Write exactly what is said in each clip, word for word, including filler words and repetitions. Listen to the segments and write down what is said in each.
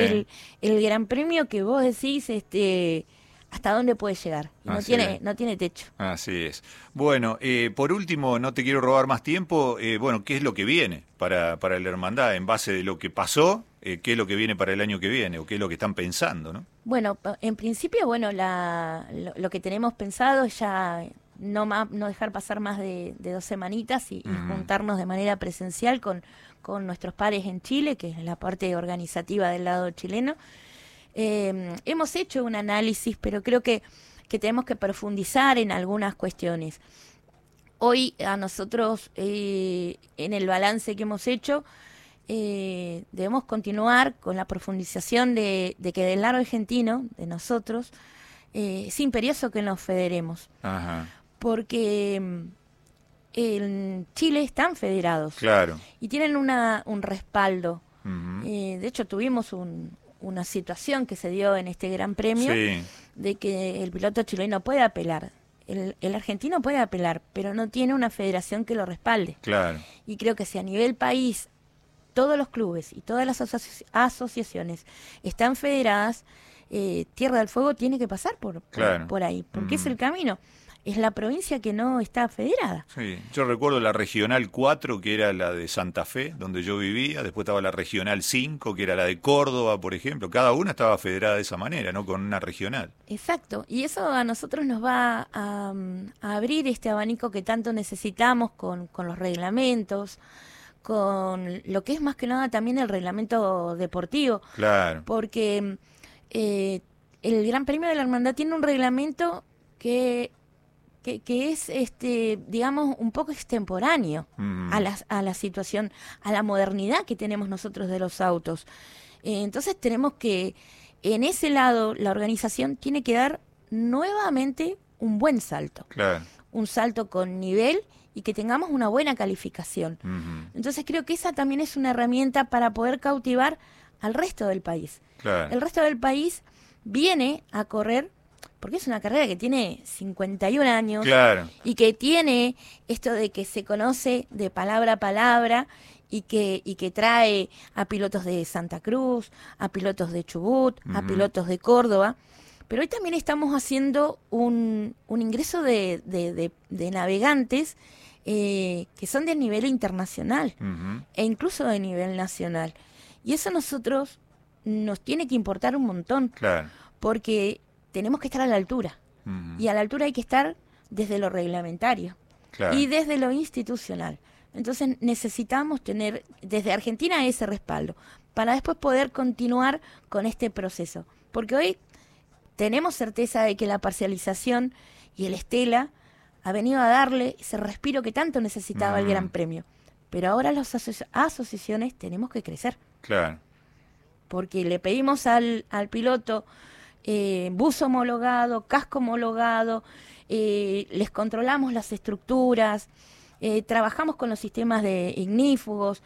el, el Gran Premio que vos decís, este, hasta dónde puede llegar. Y no tiene, no tiene techo. Así es. Bueno, eh, por último, no te quiero robar más tiempo. Eh, bueno, ¿qué es lo que viene para, para la hermandad en base de lo que pasó? Eh, ¿Qué es lo que viene para el año que viene o qué es lo que están pensando, ¿no? Bueno, en principio, bueno, la, lo, lo que tenemos pensado es ya no, ma, no dejar pasar más de, de dos semanitas y, y uh-huh. juntarnos de manera presencial con, con nuestros pares en Chile, que es la parte organizativa del lado chileno. Eh, hemos hecho un análisis, pero creo que, que tenemos que profundizar en algunas cuestiones. Hoy a nosotros, eh, en el balance que hemos hecho, eh, debemos continuar con la profundización de, de que del lado argentino, de nosotros, eh, es imperioso que nos federemos. Ajá. Porque en Chile están federados. Claro. Y tienen una, un respaldo. Uh-huh. Eh, de hecho, tuvimos un... una situación que se dio en este Gran Premio, sí. de que el piloto chileno puede apelar. El, el argentino puede apelar, pero no tiene una federación que lo respalde. Claro. Y creo que si a nivel país todos los clubes y todas las asoci- asociaciones están federadas, eh, Tierra del Fuego tiene que pasar por, por, claro. por ahí, porque Mm. es el camino. Es la provincia que no está federada. Sí, yo recuerdo la Regional cuatro, que era la de Santa Fe, donde yo vivía. Después estaba la Regional cinco, que era la de Córdoba, por ejemplo. Cada una estaba federada de esa manera, ¿no? Con una regional. Exacto. Y eso a nosotros nos va a, a abrir este abanico que tanto necesitamos con, con los reglamentos, con lo que es más que nada también el reglamento deportivo. Claro. Porque eh, el Gran Premio de la Hermandad tiene un reglamento que... Que, que es, este, digamos, un poco extemporáneo mm. a, la, a la situación, a la modernidad que tenemos nosotros de los autos. Eh, entonces tenemos que, en ese lado, la organización tiene que dar nuevamente un buen salto. Claro. Un salto con nivel y que tengamos una buena calificación. Mm-hmm. Entonces creo que esa también es una herramienta para poder cautivar al resto del país. Claro. El resto del país viene a correr porque es una carrera que tiene cincuenta y un años, claro. y que tiene esto de que se conoce de palabra a palabra y que, y que trae a pilotos de Santa Cruz, a pilotos de Chubut, uh-huh. a pilotos de Córdoba. Pero hoy también estamos haciendo un, un ingreso de, de, de, de navegantes eh, que son de nivel internacional uh-huh. e incluso de nivel nacional. Y eso a nosotros nos tiene que importar un montón, claro. porque tenemos que estar a la altura. Uh-huh. Y a la altura hay que estar desde lo reglamentario claro. y desde lo institucional. Entonces necesitamos tener desde Argentina ese respaldo para después poder continuar con este proceso. Porque hoy tenemos certeza de que la parcialización y el Estela ha venido a darle ese respiro que tanto necesitaba uh-huh. el Gran Premio. Pero ahora las aso- asociaciones tenemos que crecer. Claro. Porque le pedimos al, al piloto... Eh, bus homologado, casco homologado, eh, les controlamos las estructuras, eh, trabajamos con los sistemas de ignífugos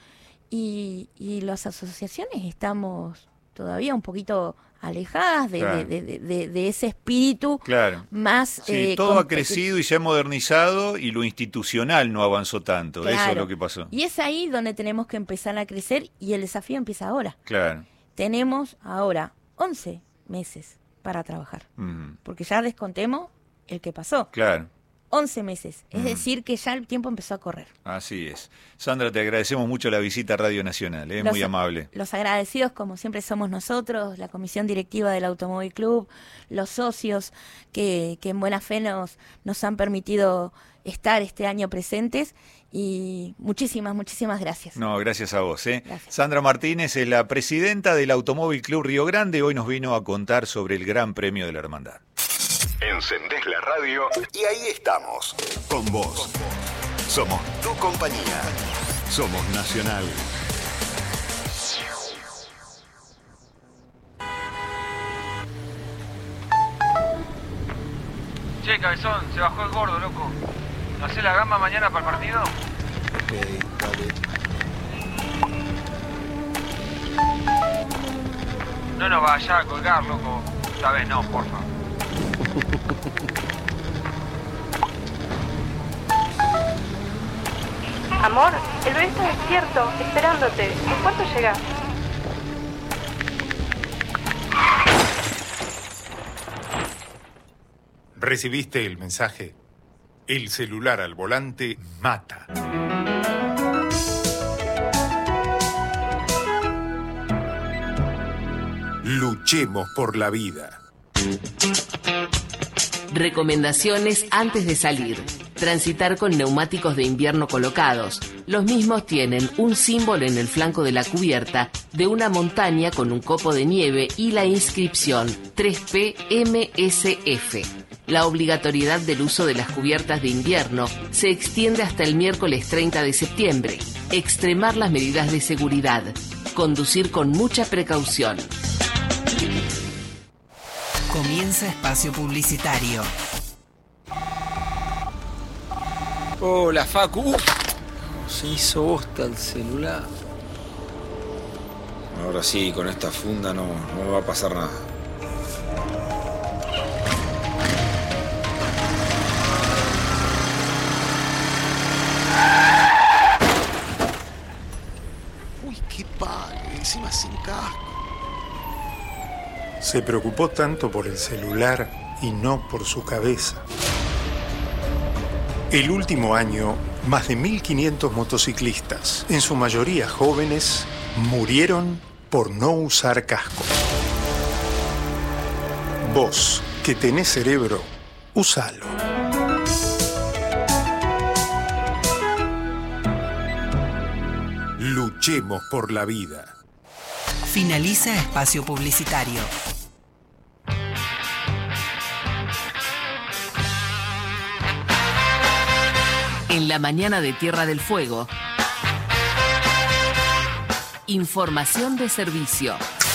y, y las asociaciones estamos todavía un poquito alejadas de, claro. de, de, de, de ese espíritu claro. más... Sí, eh, todo competi- ha crecido y se ha modernizado y lo institucional no avanzó tanto, claro. eso es lo que pasó. Y es ahí donde tenemos que empezar a crecer y el desafío empieza ahora. Claro. Tenemos ahora once meses para trabajar, uh-huh. porque ya descontemos el que pasó. Claro. once meses, es uh-huh. decir que ya el tiempo empezó a correr. Así es. Sandra, te agradecemos mucho la visita a Radio Nacional, es ¿eh? muy amable. Los agradecidos, como siempre, somos nosotros, la comisión directiva del Automóvil Club, los socios que, que en buena fe nos, nos han permitido estar este año presentes, y muchísimas, muchísimas gracias. No, gracias a vos. ¿eh? Gracias. Sandra Martínez es la presidenta del Automóvil Club Río Grande, hoy nos vino a contar sobre el Gran Premio de la Hermandad. Encendés la radio y ahí estamos, con vos. Somos tu compañía. Somos Nacional. Che, cabezón, se bajó el gordo, loco. ¿No hacés la gamba mañana para el partido? Ok, dale. No nos vayas a colgar, loco. Esta vez no, porfa. Amor, el bebé está despierto, esperándote. ¿En cuánto llegas? ¿Recibiste el mensaje? El celular al volante mata. Luchemos por la vida. Recomendaciones antes de salir. Transitar con neumáticos de invierno colocados. Los mismos tienen un símbolo en el flanco de la cubierta de una montaña con un copo de nieve y la inscripción tres P M S F. La obligatoriedad del uso de las cubiertas de invierno se extiende hasta el miércoles treinta de septiembre. Extremar las medidas de seguridad. Conducir con mucha precaución. Comienza espacio publicitario. Hola, Facu. Uh, se hizo bosta el celular. Ahora sí, con esta funda no, no me va a pasar nada. Uy, qué padre, encima sin casco. Se preocupó tanto por el celular y no por su cabeza. El último año, más de mil quinientos motociclistas, en su mayoría jóvenes, murieron por no usar casco. Vos, que tenés cerebro, úsalo. Luchemos por la vida. Finaliza espacio publicitario. En la mañana de Tierra del Fuego. Información de servicio.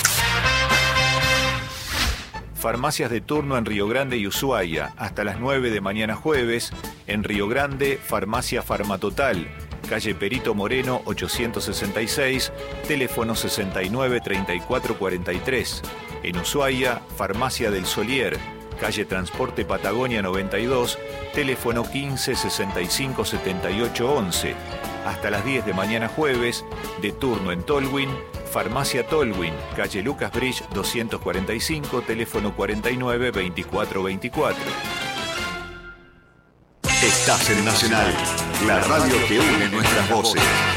Farmacias de turno en Río Grande y Ushuaia, hasta las nueve de mañana jueves. En Río Grande, Farmacia Farmatotal, calle Perito Moreno ochocientos sesenta y seis, teléfono sesenta y nueve, treinta y cuatro, cuarenta y tres. En Ushuaia, Farmacia del Solier, calle Transporte Patagonia noventa y dos, teléfono quince, sesenta y cinco, setenta y ocho, once. Hasta las diez de mañana jueves, de turno en Tolwyn, Farmacia Tolwyn, calle Lucas Bridge doscientos cuarenta y cinco, teléfono cuarenta y nueve, veinticuatro, veinticuatro. Estás en Nacional, la radio que une nuestras voces.